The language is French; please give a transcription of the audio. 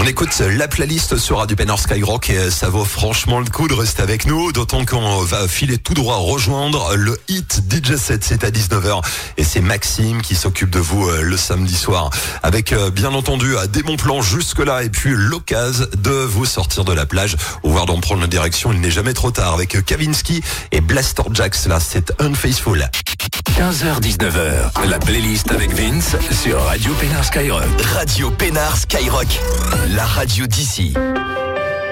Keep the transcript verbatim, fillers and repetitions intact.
On écoute la playlist sur Radio Pénard Skyrock et ça vaut franchement le coup de rester avec nous, d'autant qu'on va filer tout droit rejoindre le hit D J set, c'est à dix-neuf heures et c'est Maxime qui s'occupe de vous le samedi soir avec bien entendu des bons plans jusque-là et puis l'occasion de vous sortir de la plage ou voir d'en prendre la direction, il n'est jamais trop tard avec Kavinsky et Blaster Jacks, là c'est Unfaithful. quinze heures dix-neuf heures, la playlist avec Vince sur Radio Pénard Skyrock. Radio Pénard Skyrock, la radio d'ici.